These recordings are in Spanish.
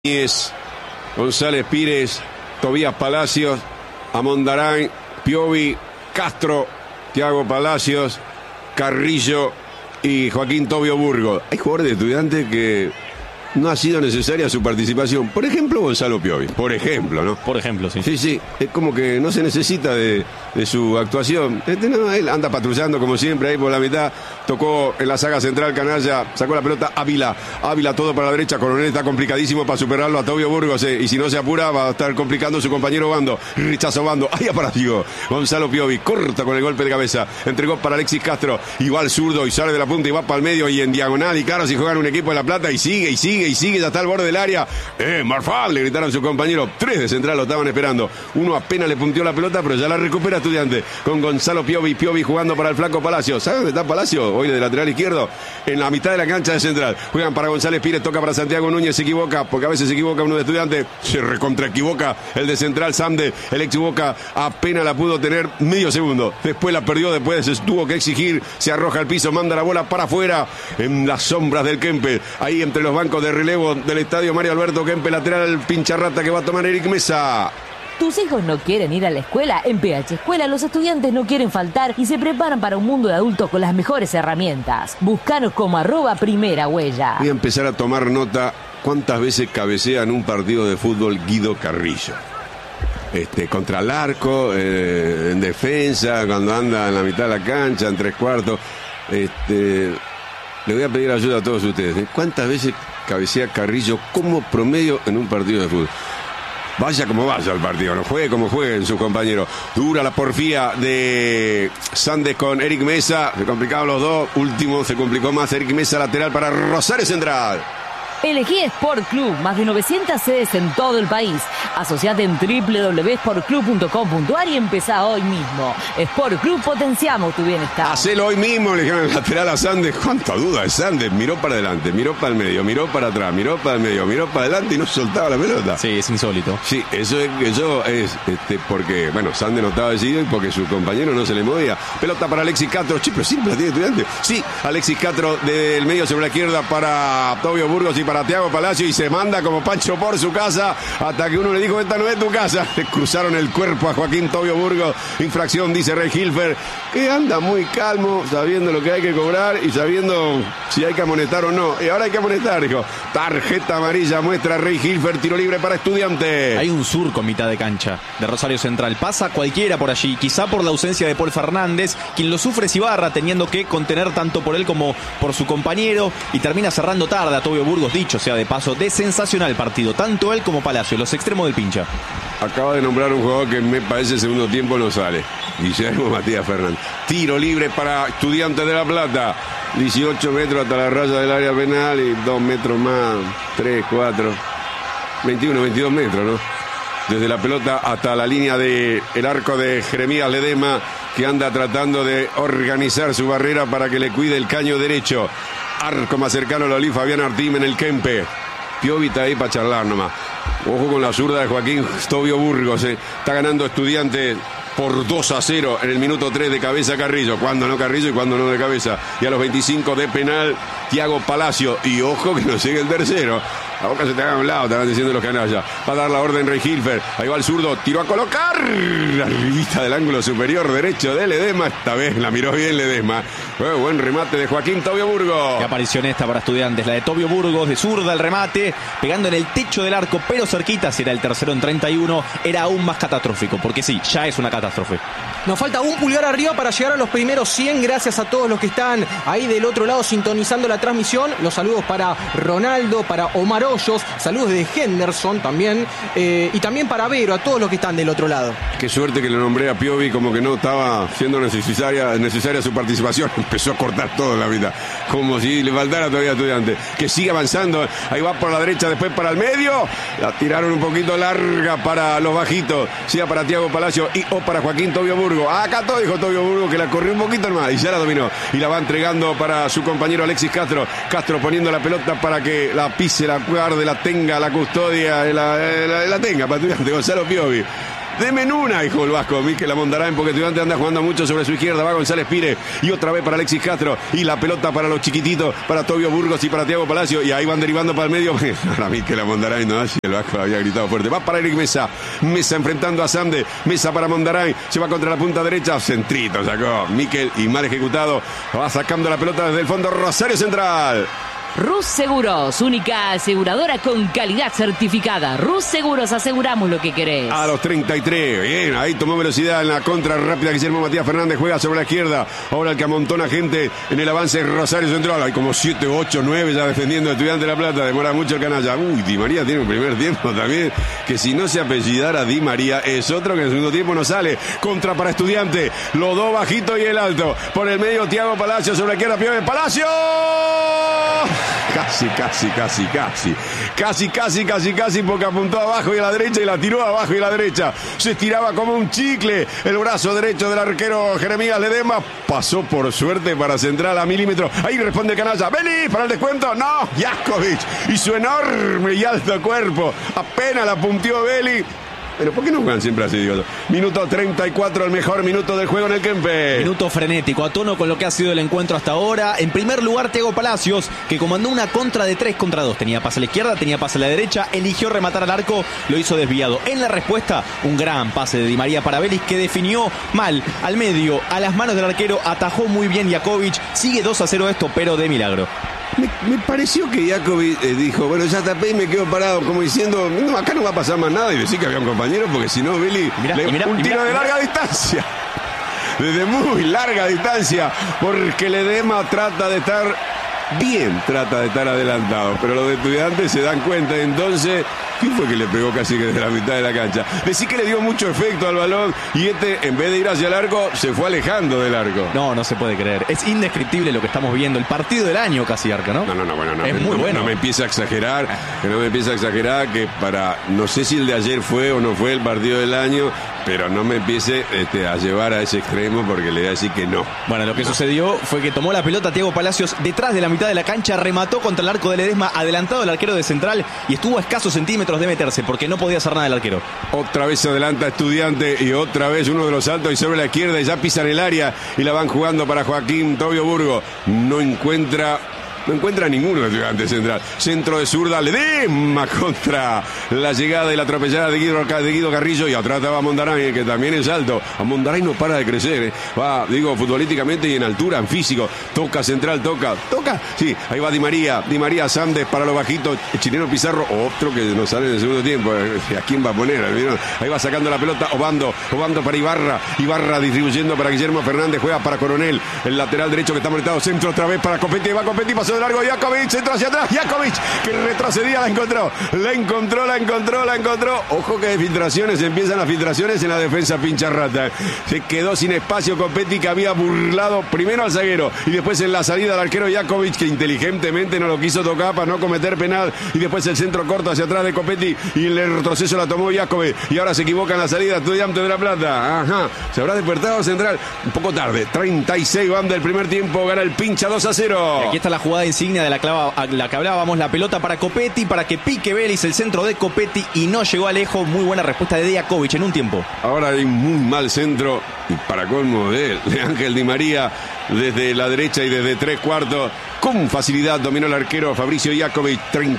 González Pires, Tobías Palacios, Amondarán, Piovi, Castro, Thiago Palacios, Carrillo y Joaquín Tobio Burgos. Hay jugadores de Estudiantes que no ha sido necesaria su participación. Por ejemplo, Gonzalo Piovi. Por ejemplo, ¿no? Por ejemplo, sí. Sí. Es como que no se necesita de su actuación. No, él anda patrullando como siempre ahí por la mitad. Tocó en la saga central Canalla. Sacó la pelota Ávila. Ávila todo para la derecha. Coronel está complicadísimo para superarlo a Tobio Burgos. Y si no se apura va a estar complicando su compañero Bando. Rechazo Bando. Ahí apareció Gonzalo Piovi. Corta con el golpe de cabeza. Entregó para Alexis Castro. Y va al zurdo y sale de la punta y va para el medio y en diagonal. Y claro, si juegan un equipo de La Plata y sigue, ya está al borde del área. Marfal, le gritaron sus compañeros. 3 de central lo estaban esperando. Uno apenas le punteó la pelota, pero ya la recupera Estudiante. Con Gonzalo Piovi jugando para el flaco Palacio. ¿Sabe dónde está Palacio? Hoy de lateral izquierdo. En la mitad de la cancha de central. Juegan para González Pires, toca para Santiago Núñez, se equivoca, porque a veces se equivoca uno de Estudiante. Se recontra equivoca el de central, Samde. El ex Boca apenas la pudo tener medio segundo. Después la perdió, después se tuvo que exigir. Se arroja al piso, manda la bola para afuera. En las sombras del Kempe. Ahí entre los bancos de relevo del estadio Mario Alberto Kempe, lateral pincharrata que va a tomar Eric Mesa. ¿Tus hijos no quieren ir a la escuela? En PH Escuela los estudiantes no quieren faltar y se preparan para un mundo de adultos con las mejores herramientas. Búscanos como @primera huella. Voy a empezar a tomar nota cuántas veces cabecea en un partido de fútbol Guido Carrillo. Contra el arco, en defensa, cuando anda en la mitad de la cancha, en 3/4. Le voy a pedir ayuda a todos ustedes. ¿Cuántas veces cabecea Carrillo como promedio en un partido de fútbol? Vaya como vaya el partido, no juegue como jueguen sus compañeros. Dura la porfía de Sandes con Eric Mesa. Se complicaban los dos. Último se complicó más Eric Mesa, lateral para Rosario Central. Elegí Sport Club, más de 900 sedes en todo el país. Asociate en www.sportclub.com.ar y empezá hoy mismo. Sport Club, potenciamos tu bienestar. Hacelo hoy mismo, le dijeron el lateral a Sandes. Cuánta duda de Sandes. Miró para adelante, miró para el medio, miró para atrás, miró para el medio, miró para adelante y no soltaba la pelota. Sí, es insólito. Sí, eso es porque, bueno, Sandes no estaba decidido y porque su compañero no se le movía. Pelota para Alexis Castro. Che, pero siempre la tiene Estudiante. Sí, Alexis Castro del medio sobre la izquierda para Tobio Burgos y para Thiago Palacio y se manda como Pancho por su casa hasta que uno le dijo: esta no es tu casa. Le cruzaron el cuerpo a Joaquín Tobio Burgos. Infracción, dice Rey Hilfer, que anda muy calmo, sabiendo lo que hay que cobrar y sabiendo si hay que amonestar o no. Y ahora hay que amonestar, dijo. Tarjeta amarilla muestra Rey Hilfer, tiro libre para Estudiante. Hay un surco en mitad de cancha de Rosario Central. Pasa cualquiera por allí, quizá por la ausencia de Paul Fernández, quien lo sufre es Ibarra, teniendo que contener tanto por él como por su compañero, y termina cerrando tarde a Tobio Burgos, dicho sea de paso, de sensacional partido, tanto él como Palacio, los extremos del pincha. Acaba de nombrar un jugador que me parece segundo tiempo no sale. Guillermo Matías Fernández. Tiro libre para Estudiantes de La Plata. 18 metros hasta la raya del área penal y 2 metros más, 3, 4, 21, 22 metros, ¿no? Desde la pelota hasta la línea del arco de Jeremías Ledesma, que anda tratando de organizar su barrera para que le cuide el caño derecho. Arco más cercano a Lolí Fabián Artim en el Kempe. Piovi está ahí para charlar nomás. Ojo con la zurda de Joaquín Tobio Burgos. Está ganando Estudiantes por 2-0 en el minuto 3 de cabeza Carrillo. Cuando no Carrillo y cuando no de cabeza. Y a los 25 de penal, Thiago Palacio. Y ojo que no sigue el tercero. La boca se te haga a un lado, te van diciendo los canallas. Va a dar la orden Rey Hilfer. Ahí va el zurdo, tiró a colocar. Arribita del ángulo superior derecho de Ledesma. Esta vez la miró bien Ledesma. Buen remate de Joaquín Tobio Burgos. Qué aparición esta para Estudiantes, la de Tobio Burgos, de zurda el remate, pegando en el techo del arco, pero cerquita. Si era el tercero en 31, era aún más catastrófico, porque sí, ya es una catástrofe. Nos falta un pulgar arriba para llegar a los primeros 100. Gracias a todos los que están ahí del otro lado sintonizando la transmisión. Los saludos para Ronaldo, para Omar Hoyos, saludos de Henderson también, y también para Vero, a todos los que están del otro lado. Qué suerte que le nombré a Piovi, como que no estaba siendo necesaria su participación. Empezó a cortar todo en la vida, como si le faltara todavía a Estudiante. Que sigue avanzando, ahí va por la derecha, después para el medio. La tiraron un poquito larga para los bajitos, sea para Thiago Palacio o para Joaquín Tobio Burgos. Acá todo dijo Tobio Burgos, que la corrió un poquito más y ya la dominó. Y la va entregando para su compañero Alexis Castro. Castro poniendo la pelota para que la pise, la guarde, la tenga, la custodia, la tenga para Estudiante. Gonzalo Piovi. Deme una, dijo el vasco Mikel Amondarain, porque Estudiante anda jugando mucho sobre su izquierda. Va González Pire y otra vez para Alexis Castro. Y la pelota para los chiquititos, para Tobio Burgos y para Thiago Palacio. Y ahí van derivando para el medio. Ahora Mikel Amondarain, no, si el vasco había gritado fuerte. Va para Eric Mesa. Mesa enfrentando a Sande. Mesa para Amondarain. Se va contra la punta derecha. Centrito sacó Mikel y mal ejecutado. Va sacando la pelota desde el fondo Rosario Central. Rus Seguros, única aseguradora con calidad certificada. Rus Seguros, aseguramos lo que querés. A los 33, bien, ahí tomó velocidad en la contra rápida. Guillermo Matías Fernández juega sobre la izquierda. Ahora el que amontona gente en el avance es Rosario Central. Hay como 7, 8, 9 ya defendiendo a Estudiante de La Plata. Demora mucho el canalla. Uy, Di María tiene un primer tiempo también, que si no se apellidara Di María es otro que en el segundo tiempo no sale. Contra para Estudiante, los dos bajito y el alto. Por el medio Thiago Palacio, sobre la izquierda Piove Palacio. Casi, porque apuntó abajo y a la derecha y la tiró abajo y a la derecha. Se estiraba como un chicle el brazo derecho del arquero Jeremías Ledesma. Pasó por suerte para Central a milímetros. Ahí responde el canalla. Vélez para el descuento. No, Jaskovic y su enorme y alto cuerpo. Apenas la punteó Vélez. Pero ¿por qué no juegan siempre así, Dios? Minuto 34, el mejor minuto del juego en el Kempe. Minuto frenético, a tono con lo que ha sido el encuentro hasta ahora. En primer lugar, Thiago Palacios, que comandó una contra de 3 contra 2. Tenía pase a la izquierda, tenía pase a la derecha, eligió rematar al arco, lo hizo desviado. En la respuesta, un gran pase de Di María para Vélez, que definió mal al medio, a las manos del arquero, atajó muy bien Jakovic. Sigue 2-0 esto, pero de milagro. Me pareció que Jakovic dijo, bueno, ya tapé y me quedo parado, como diciendo, no, acá no va a pasar más nada. Y decir que había un compañero, porque si no, Vélez, un tiro de larga distancia. Desde muy larga distancia, porque Ledesma trata de estar adelantado, pero los de Estudiantes se dan cuenta. Entonces, ¿quién fue que le pegó casi que desde la mitad de la cancha? Decí que le dio mucho efecto al balón y en vez de ir hacia el arco, se fue alejando del arco. No se puede creer. Es indescriptible lo que estamos viendo. El partido del año casi, Arca, ¿no? No. Es muy bueno. No me empieza a exagerar, que para, no sé si el de ayer fue o no fue el partido del año, pero no me empiece a llevar a ese extremo, porque le voy a decir que no. Bueno, lo que sucedió fue que tomó la pelota Thiago Palacios detrás de la mitad de la cancha, remató contra el arco de Ledesma, adelantado el arquero de Central, y estuvo a escasos centímetros de meterse, porque no podía hacer nada el arquero. Otra vez se adelanta Estudiante y otra vez uno de los saltos y sobre la izquierda, y ya pisan el área y la van jugando para Joaquín Tobio Burgo. No encuentra ninguno de Estudiantes Central. Centro de zurda, Ledesma contra la llegada y la atropellada de Guido Carrillo, y atrás estaba Amondarain, que también es alto. Amondarain no para de crecer, va, digo, futbolísticamente y en altura, en físico. Toca Central, toca. Sí, ahí va Di María, Sandes para los bajitos. El chileno Pizarro, otro que no sale en el segundo tiempo. ¿A quién va a poner? Ahí va sacando la pelota Obando para Ibarra distribuyendo para Guillermo Fernández, juega para Coronel, el lateral derecho que está molestado. Centro otra vez para Copetti, va Copetti, pasó de largo Jakovic, centro hacia atrás, Jakovic, que retrocedía, la encontró. Ojo que de filtraciones, empiezan las filtraciones en la defensa pincha rata. Se quedó sin espacio Copetti, que había burlado primero al zaguero y después en la salida al arquero Jakovic, que inteligentemente no lo quiso tocar para no cometer penal, y después el centro corto hacia atrás de Copetti y el retroceso la tomó Jakovic, y ahora se equivoca en la salida Estudiante de La Plata. Ajá, se habrá despertado Central un poco tarde. 36 van del primer tiempo, gana el pincha 2-0. Y aquí está la jugada insignia de la que hablábamos, la pelota para Copetti, para que pique Vélez, el centro de Copetti, y no llegó a lejos. Muy buena respuesta de Jakovic en un tiempo. Ahora hay muy mal centro, y para colmo de Ángel Di María, desde la derecha y desde 3/4. Con facilidad dominó el arquero Fabricio Jakovic.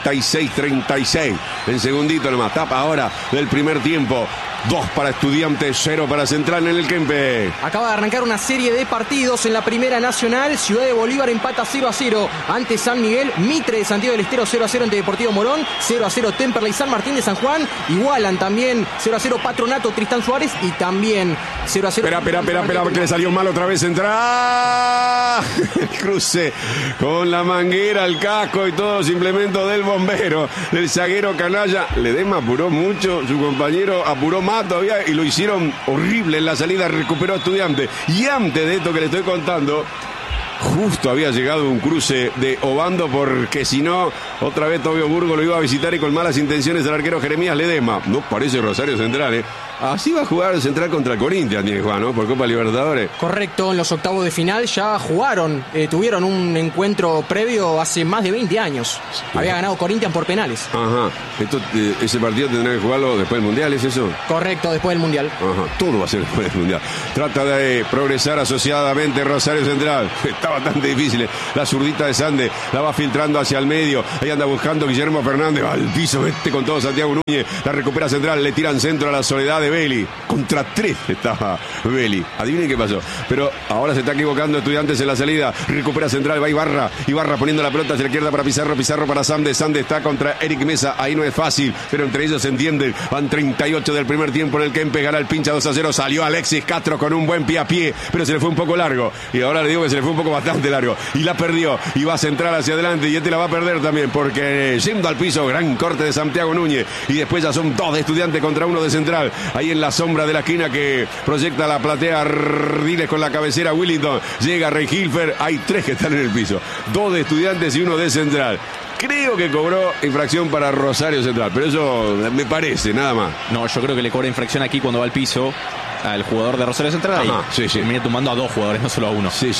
36-36. En segundito nomás. Tapa ahora del primer tiempo. 2 para Estudiantes, 0 para Central en el Kempe. Acaba de arrancar una serie de partidos en la Primera Nacional. Ciudad de Bolívar empata 0-0 ante San Miguel. Mitre de Santiago del Estero 0-0 ante Deportivo Morón. 0-0 Temperley San Martín de San Juan. Igualan también 0-0 Patronato Tristán Suárez. Y también 0-0. Espera, que le salió mal otra vez Central. El cruce con la manguera, el casco y todos los implementos del bombero, del zaguero canalla. Ledesma apuró mucho, su compañero apuró más todavía y lo hicieron horrible en la salida. Recuperó Estudiante. Y antes de esto que le estoy contando, Justo había llegado un cruce de Obando, porque si no, otra vez Tobio Burgo lo iba a visitar y con malas intenciones el arquero Jeremías Ledesma. No parece Rosario Central, ¿eh? Así va a jugar el Central contra el Corinthians, tiene Juan, ¿no? Por Copa Libertadores. Correcto, en los octavos de final ya jugaron, tuvieron un encuentro previo hace más de 20 años. Había ganado Corinthians por penales. Ajá. Ese partido tendrá que jugarlo después del Mundial, ¿es eso? Correcto, después del Mundial. Ajá, todo va a ser después del Mundial. Trata de progresar asociadamente Rosario Central. Está bastante difícil. La zurdita de Sande la va filtrando hacia el medio. Ahí anda buscando Guillermo Fernández. Al piso, con todo Santiago Núñez. La recupera Central, le tiran centro a la Soledad de Belli. Contra 3 estaba Belli. Adivinen qué pasó. Pero ahora se está equivocando Estudiantes en la salida. Recupera Central, va Ibarra. Ibarra poniendo la pelota hacia la izquierda para Pizarro. Pizarro para Sande. Sande está contra Eric Mesa. Ahí no es fácil, pero entre ellos se entienden. Van 38 del primer tiempo en el Kempes. Gana el pincha 2-0. Salió Alexis Castro con un buen pie a pie, pero se le fue un poco largo. Y ahora le digo que se le fue un poco bastante largo. Y la perdió. Y va a centrar hacia adelante. Y la va a perder también, porque yendo al piso, gran corte de Santiago Núñez. Y después ya son 2 de Estudiantes contra 1 de Central. Ahí en la sombra de la esquina que proyecta la platea Ardiles con la cabecera Willington. Llega Rey Hilfer. Hay 3 que están en el piso. 2 de Estudiantes y 1 de Central. Creo que cobró infracción para Rosario Central, pero eso me parece, nada más. No, yo creo que le cobra infracción aquí cuando va al piso al jugador de Rosario Central. Ajá, sí. Termina tumbando a 2 jugadores, no solo a 1. Sí.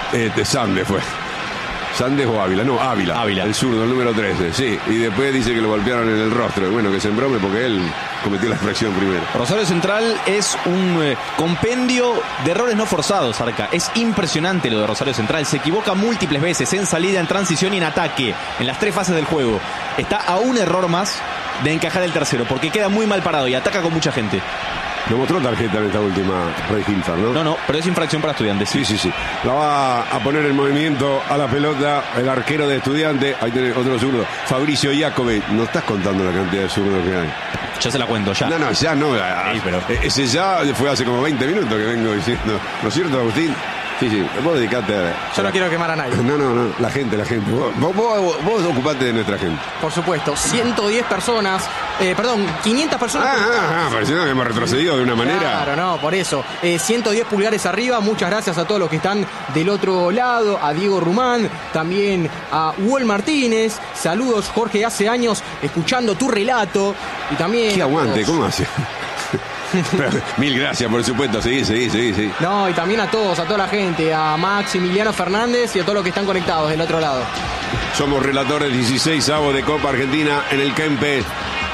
Sande fue. Sandes o Ávila, no, Ávila. El zurdo, el número 13, sí. Y después dice que lo golpearon en el rostro. Bueno, que se embrome porque él cometió la infracción primero. Rosario Central es un compendio de errores no forzados, Arca. Es impresionante lo de Rosario Central. Se equivoca múltiples veces en salida, en transición y en ataque. En las 3 fases del juego. Está a un error más de encajar el tercero, porque queda muy mal parado y ataca con mucha gente. No mostró tarjeta en esta última Rey Hilfer, ¿no? No, pero es infracción para Estudiantes. Sí. La va a poner en movimiento a la pelota el arquero de Estudiantes. Ahí tenés otro zurdo, Fabricio Iacove. No estás contando la cantidad de zurdos que hay. Ya se la cuento, ya. No, ya no. Sí, pero ese ya fue hace como 20 minutos que vengo diciendo. ¿No es cierto, Agustín? Sí, vos dedicate a... Yo no quiero quemar a nadie. No, la gente. Vos ocupate de nuestra gente. Por supuesto, 110 personas, 500 personas. Pareció que hemos retrocedido de una manera. Claro, no, por eso. 110 pulgares arriba, muchas gracias a todos los que están del otro lado, a Diego Rumán, también a Wol Martínez. Saludos, Jorge, hace años escuchando tu relato. Y también... ¿Qué aguante? ¿Cómo hace? Mil gracias, por supuesto, sí. No, y también a todos, a toda la gente, a Maximiliano Fernández y a todos los que están conectados del otro lado. Somos relatores 16avos de Copa Argentina en el Kempes.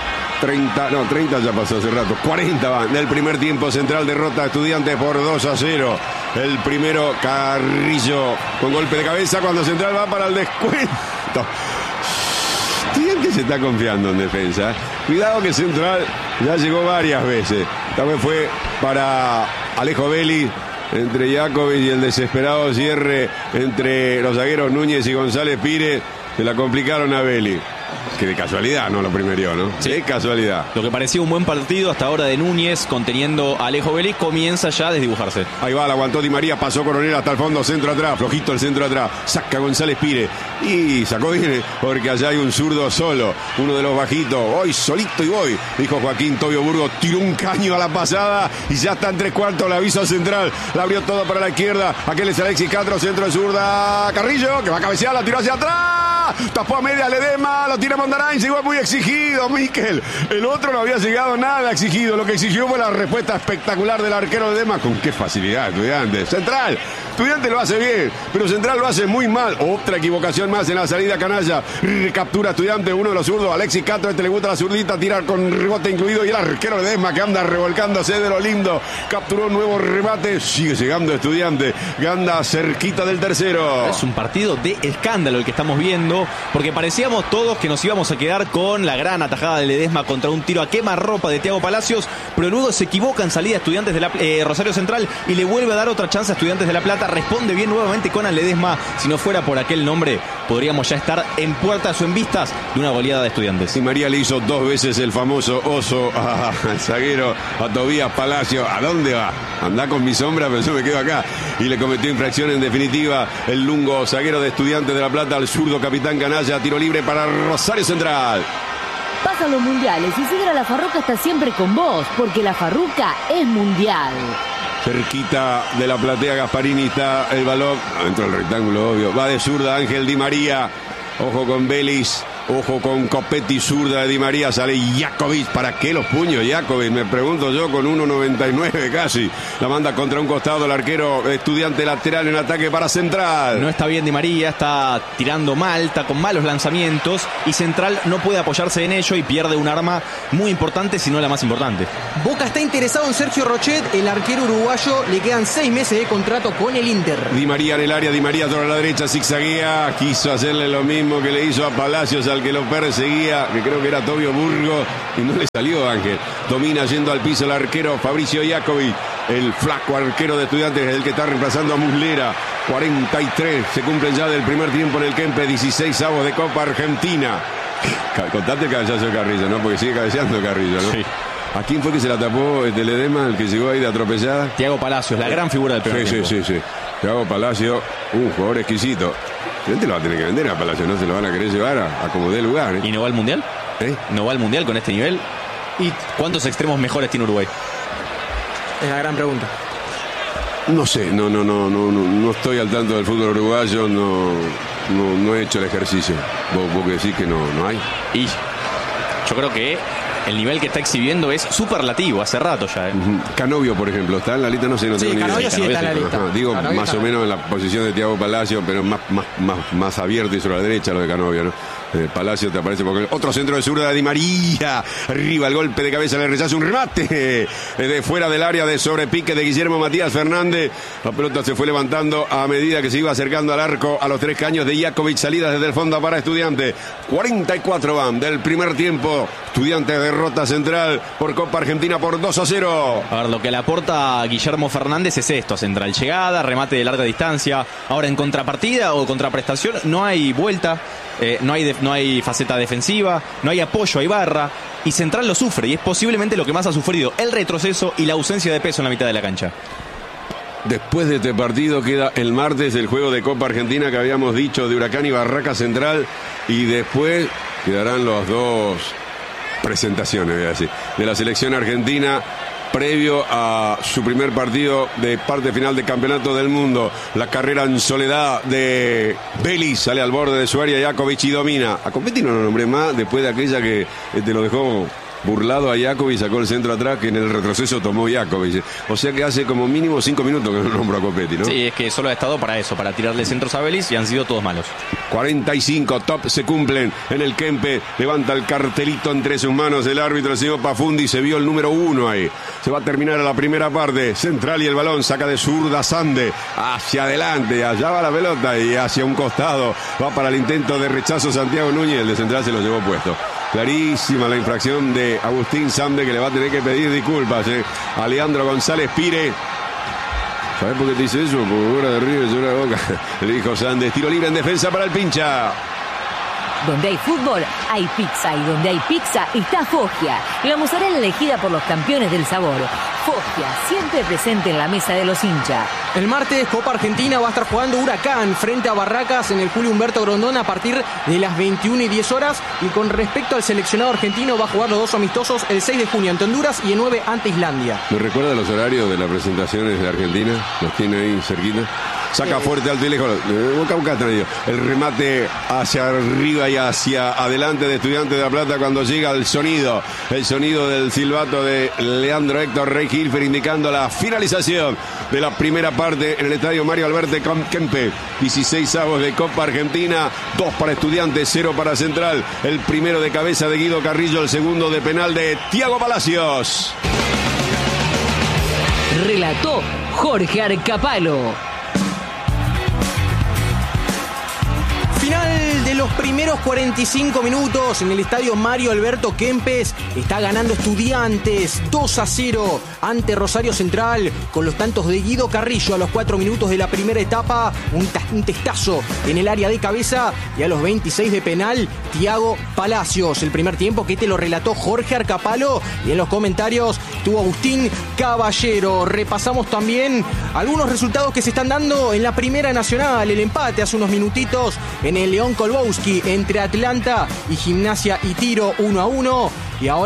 30 ya pasó hace rato. 40 van del primer tiempo. Central derrota a Estudiantes por 2-0. El primero, Carrillo con golpe de cabeza cuando Central va para el descuento. Estudiantes se está confiando en defensa. Cuidado que Central ya llegó varias veces. Esta vez fue para Alejo Belli, entre Jacobi y el desesperado cierre entre los zagueros Núñez y González Pires. Se la complicaron a Belli. Que de casualidad no lo primerió, ¿no? Sí. De casualidad. Lo que parecía un buen partido hasta ahora de Núñez, conteniendo a Alejo Vélez, comienza ya a desdibujarse. Ahí va, la aguantó Di María, pasó Coronel hasta el fondo, centro atrás, flojito el centro atrás, saca González Pires y sacó bien, porque allá hay un zurdo solo, uno de los bajitos, hoy solito y voy, dijo Joaquín Tobio Burgo, tiró un caño a la pasada y ya está en 3/4, el aviso central, la abrió todo para la izquierda, aquel es Alexis Castro, centro de zurda, Carrillo, que va a cabecear, la tiró hacia atrás, tapó a media Ledesma, lo tira Mondarain, llegó muy exigido, Miquel. El otro no había llegado nada exigido. Lo que exigió fue la respuesta espectacular del arquero Ledesma. Con qué facilidad, Estudiantes. Central. Estudiantes lo hace bien, pero Central lo hace muy mal. Otra equivocación más en la salida canalla. Recaptura Estudiantes, uno de los zurdos. Alexis Castro, le gusta la zurdita, tirar con rebote incluido. Y el arquero Ledesma que anda revolcándose de lo lindo. Capturó un nuevo remate. Sigue llegando Estudiantes. Anda cerquita del tercero. Es un partido de escándalo el que estamos viendo, porque parecíamos todos que nos íbamos a quedar con la gran atajada de Ledesma contra un tiro a quemarropa de Thiago Palacios, pero luego se equivoca en salida Estudiantes de la Rosario Central y le vuelve a dar otra chance a Estudiantes de La Plata. Responde bien nuevamente con Ledesma. Si no fuera por aquel nombre, podríamos ya estar en puertas o en vistas de una goleada de Estudiantes. Y María le hizo 2 veces el famoso oso al zaguero, a Tobías Palacio. ¿A dónde va? Andá con mi sombra, pero yo me quedo acá. Y le cometió infracción en definitiva el lungo zaguero de Estudiantes de La Plata, al zurdo capitán canalla. Tiro libre para Rosario Central. Pasan los mundiales y Sidra La Farruca está siempre con vos, porque La Farruca es mundial. cerquita de la platea Gasparini está el balón, dentro del rectángulo obvio, va de zurda Ángel Di María, ojo con Vélez, ojo con Copetti, zurda de Di María, sale Jakovic. ¿Para qué los puños Jakovic? Me pregunto yo, con 1.99 casi. La manda contra un costado el arquero Estudiante, lateral en ataque para Central. No está bien Di María, está tirando mal, está con malos lanzamientos y Central no puede apoyarse en ello y pierde un arma muy importante, si no la más importante. Boca está interesado en Sergio Rochet, el arquero uruguayo. Le quedan 6 meses de contrato con el Inter. Di María en el área, Di María sobre la derecha, zigzaguea, quiso hacerle lo mismo que le hizo a Palacios, al que lo perseguía, que creo que era Tobio Burgos, y no le salió Ángel. Domina yendo al piso el arquero Fabricio Jakovic, el flaco arquero de Estudiantes, el que está reemplazando a Muslera. 43 se cumplen ya del primer tiempo en el Kempe, 16 avos de Copa Argentina. Contate el cabezazo de Carrillo, ¿no? Porque sigue cabeceando Carrillo, ¿no? Sí. ¿A quién fue que se la tapó el Edema, el que llegó ahí de atropellada? Thiago Palacios, la gran figura del primer tiempo. Sí. Thiago Palacios, un jugador exquisito. Gente lo va a tener que vender a Palacio, no se lo van a querer llevar a como dé lugar. ¿Y no va al Mundial? ¿No va al Mundial con este nivel? ¿Y cuántos extremos mejores tiene Uruguay? Es la gran pregunta. No sé, no estoy al tanto del fútbol uruguayo, no he hecho el ejercicio. Vos que decís que no hay. Y yo creo que el nivel que está exhibiendo es superlativo, hace rato ya. Canovio, por ejemplo, ¿está en la lista? No sé, no tengo ni idea. Canovio sí está en la lista. Digo, Canovio más o menos en la posición de Thiago Palacio, pero más abierto y sobre la derecha lo de Canovio, ¿no? Palacio te aparece porque otro centro de zurda de Di María, arriba el golpe de cabeza, le rechaza un remate de fuera del área de sobrepique de Guillermo Matías Fernández. La pelota se fue levantando a medida que se iba acercando al arco a los 3 caños de Jakovic, salida desde el fondo para Estudiantes. 44 van del primer tiempo. Estudiantes derrota Central por Copa Argentina por 2-0. A ver, lo que le aporta a Guillermo Fernández es esto: Central, llegada, remate de larga distancia. Ahora, en contrapartida o contraprestación no hay vuelta, no hay faceta defensiva, no hay apoyo a Ibarra, y Central lo sufre, y es posiblemente lo que más ha sufrido, el retroceso y la ausencia de peso en la mitad de la cancha. Después de este partido queda el martes el juego de Copa Argentina que habíamos dicho, de Huracán y Barraca Central, y después quedarán los dos presentaciones, voy a decir, de la selección argentina previo a su primer partido de parte final de Campeonato del Mundo. La carrera en soledad de Vélez, sale al borde de su área Jakovic y domina. A Copetti no lo nombré más después de aquella que te lo dejó burlado a Jakovic, sacó el centro atrás, que en el retroceso tomó Jakovic. O sea que hace como mínimo 5 minutos que no nombro a Copetti, ¿no? Sí, es que solo ha estado para eso, para tirarle centros a Vélez, y han sido todos malos. 45 top se cumplen en el Kempe. Levanta el cartelito entre sus manos el árbitro, el señor Pafundi. Se vio el número 1 ahí. Se va a terminar la primera parte. Central y el balón saca de zurda Sande hacia adelante. Allá va la pelota y hacia un costado. Va para el intento de rechazo Santiago Núñez. El de Central se lo llevó puesto. Clarísima la infracción de Agustín Sande, que le va a tener que pedir disculpas a Leandro González Pire. ¿Sabes por qué te dice eso? Porque hora de River, llora de Boca. Le dijo Sande. Tiro libre en defensa para el Pincha. Donde hay fútbol, hay pizza. Y donde hay pizza, está Foggia, la mozzarella elegida por los campeones del sabor. Foggia, siempre presente en la mesa de los hinchas. El martes, Copa Argentina va a estar jugando Huracán frente a Barracas en el Julio Humberto Grondón a partir de las 21:10. Y con respecto al seleccionado argentino, va a jugar los 2 amistosos el 6 de junio ante Honduras y el 9 ante Islandia. ¿Me recuerda los horarios de las presentaciones de Argentina? Los tiene ahí cerquita. Saca fuerte, alto y lejos. El remate hacia arriba y hacia adelante de Estudiantes de La Plata cuando llega el sonido del silbato de Leandro Héctor Rey Hilfer, indicando la finalización de la primera parte en el estadio Mario Alberto Kempe. 16 avos de Copa Argentina, 2 para Estudiantes, 0 para Central. El primero de cabeza de Guido Carrillo, el segundo de penal de Thiago Palacios. Relató Jorge Arcapalo. Final de los primeros 45 minutos en el estadio Mario Alberto Kempes. Está ganando Estudiantes 2-0 ante Rosario Central, con los tantos de Guido Carrillo a los 4 minutos de la primera etapa, un testazo en el área de cabeza, y a los 26 de penal Thiago Palacios. El primer tiempo que te lo relató Jorge Arcapalo, y en los comentarios tuvo Agustín Caballero. Repasamos también algunos resultados que se están dando en la Primera Nacional. El empate hace unos minutitos en el León Kolbowski entre Atlanta y Gimnasia y Tiro 1-1. Y ahora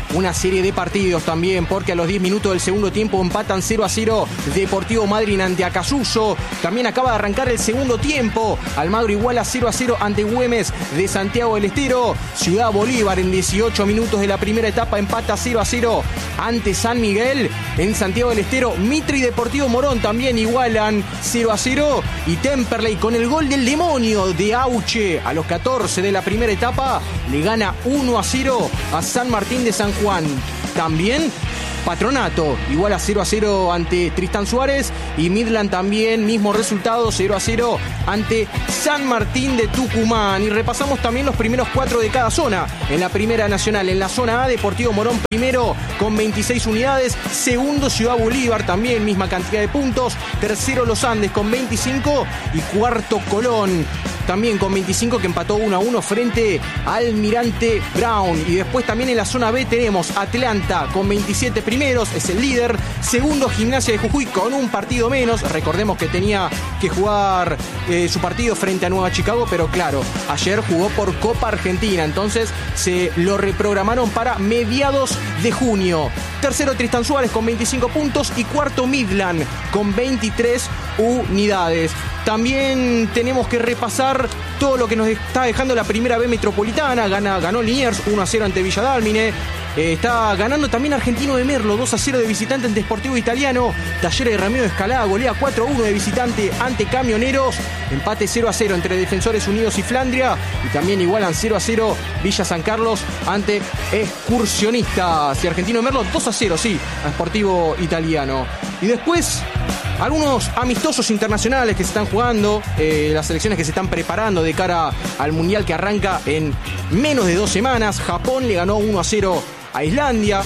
una serie de partidos también, porque a los 10 minutos del segundo tiempo empatan 0-0 Deportivo Madryn ante Acassuso. También acaba de arrancar el segundo tiempo. Almagro iguala 0-0 ante Güemes de Santiago del Estero. Ciudad Bolívar en 18 minutos de la primera etapa empata 0-0 ante San Miguel en Santiago del Estero. Mitre y Deportivo Morón también igualan 0-0. Y Temperley, con el gol del demonio de Auche a los 14 de la primera etapa, le gana 1-0 a San Martín de San Juan. También Patronato igual a 0-0 ante Tristán Suárez, y Midland también, mismo resultado, 0-0 ante San Martín de Tucumán. Y repasamos también los primeros 4 de cada zona. En la primera nacional, en la zona A, Deportivo Morón primero con 26 unidades, segundo Ciudad Bolívar también, misma cantidad de puntos, tercero Los Andes con 25 y cuarto Colón también con 25, que empató 1-1 frente al Almirante Brown. Y después también en la zona B tenemos Atlanta con 27 primeros, es el líder. Segundo Gimnasia de Jujuy con un partido menos. Recordemos que tenía que jugar su partido frente a Nueva Chicago, pero claro, ayer jugó por Copa Argentina, entonces se lo reprogramaron para mediados de junio. Tercero Tristán Suárez con 25 puntos y cuarto Midland con 23 unidades. También tenemos que repasar todo lo que nos está dejando la primera B metropolitana. Ganó Liniers 1-0 ante Villa Dálmine. Está ganando también Argentino de Merlo 2-0 de visitante ante Sportivo Italiano. Talleres de Ramiro de Escalada golea 4-1 de visitante ante Camioneros. Empate 0-0 entre Defensores Unidos y Flandria. Y también igualan 0-0 Villa San Carlos ante Excursionistas. Y Argentino de Merlo 2-0, sí, a Sportivo Italiano. Y después algunos amistosos internacionales que se están jugando, las selecciones que se están preparando de cara al Mundial que arranca en menos de 2 semanas. Japón le ganó 1-0 a Islandia.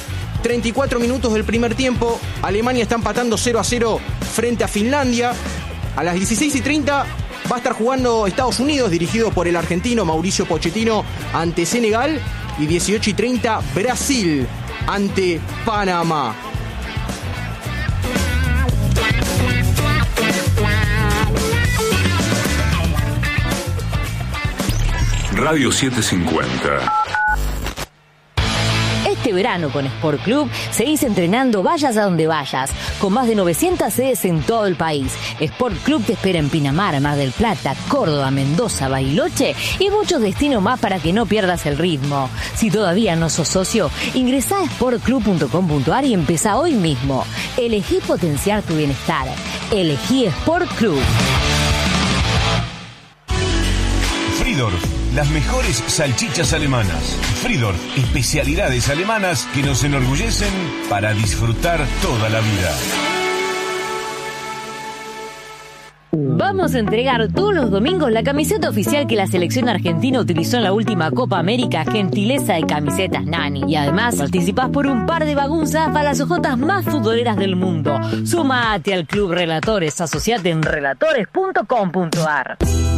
34 minutos del primer tiempo, Alemania está empatando 0-0 frente a Finlandia. A las 16:30 va a estar jugando Estados Unidos, dirigido por el argentino Mauricio Pochettino, ante Senegal. Y 18:30 Brasil ante Panamá. Radio 750. Este verano con Sport Club seguís entrenando vayas a donde vayas, con más de 900 sedes en todo el país. Sport Club te espera en Pinamar, Mar del Plata, Córdoba, Mendoza, Bariloche y muchos destinos más para que no pierdas el ritmo. Si todavía no sos socio, ingresá a sportclub.com.ar y empezá hoy mismo. Elegí potenciar tu bienestar. Elegí Sport Club. Fridorf, las mejores salchichas alemanas. Fridorf, especialidades alemanas que nos enorgullecen para disfrutar toda la vida. Vamos a entregar todos los domingos la camiseta oficial que la selección argentina utilizó en la última Copa América, gentileza de Camisetas Nani. Y además participás por un par de bagunzas para las ojotas más futboleras del mundo. Sumate al Club Relatores, asociate en relatores.com.ar.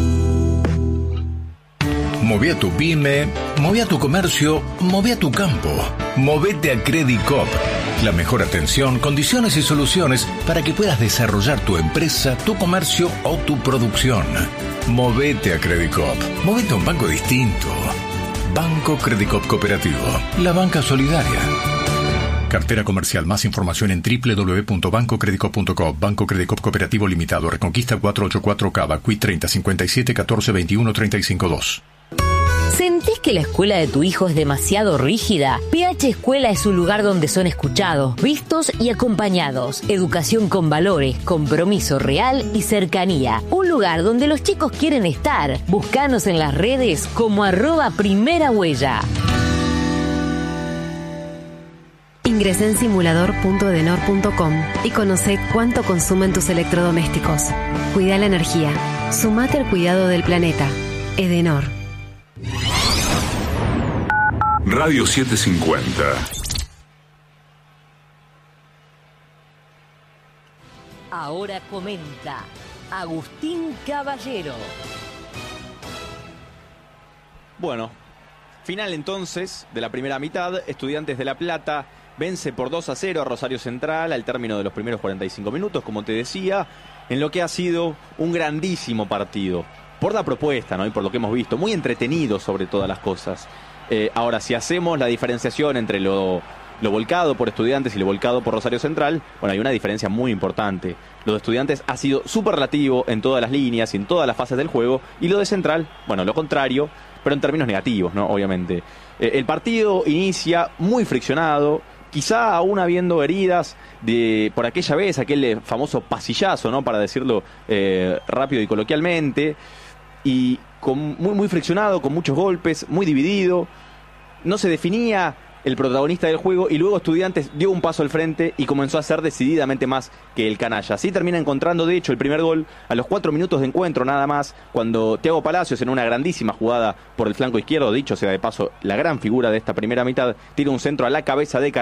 Moví a tu pyme, moví a tu comercio, moví a tu campo. Movete a Credit Coop. La mejor atención, condiciones y soluciones para que puedas desarrollar tu empresa, tu comercio o tu producción. Movete a Credit Coop. Movete a un banco distinto. Banco Credit Coop Cooperativo. La banca solidaria. Cartera comercial. Más información en www.bancocreditcoop.com. Banco Credit Coop Cooperativo Limitado. Reconquista 484 Cava. Quit 30 57 14 21 35 2. ¿Sentís que la escuela de tu hijo es demasiado rígida? PH Escuela es un lugar donde son escuchados, vistos y acompañados. Educación con valores, compromiso real y cercanía. Un lugar donde los chicos quieren estar. Búscanos en las redes como @primerahuella. Ingresá en simulador.edenor.com y conocé cuánto consumen tus electrodomésticos. Cuida la energía. Sumate al cuidado del planeta. Edenor. Radio 750. Ahora comenta Agustín Caballero. Bueno, final entonces de la primera mitad. Estudiantes de La Plata vence por 2-0 a Rosario Central al término de los primeros 45 minutos, como te decía, en lo que ha sido un grandísimo partido. Por la propuesta, ¿no? Y por lo que hemos visto, muy entretenido sobre todas las cosas. Ahora, si hacemos la diferenciación entre lo volcado por Estudiantes y lo volcado por Rosario Central, bueno, hay una diferencia muy importante. Lo de Estudiantes ha sido superlativo en todas las líneas y en todas las fases del juego, y lo de Central, bueno, lo contrario, pero en términos negativos, ¿no? Obviamente. El partido inicia muy friccionado, quizá aún habiendo heridas por aquella vez, aquel famoso pasillazo, ¿no? Para decirlo rápido y coloquialmente, y muy friccionado, con muchos golpes, muy dividido. No se definía el protagonista del juego, y luego Estudiantes dio un paso al frente y comenzó a ser decididamente más que el canalla. Así termina encontrando, de hecho, el primer gol a los 4 minutos de encuentro nada más, cuando Thiago Palacios, en una grandísima jugada por el flanco izquierdo, dicho sea de paso, la gran figura de esta primera mitad, tira un centro a la cabeza de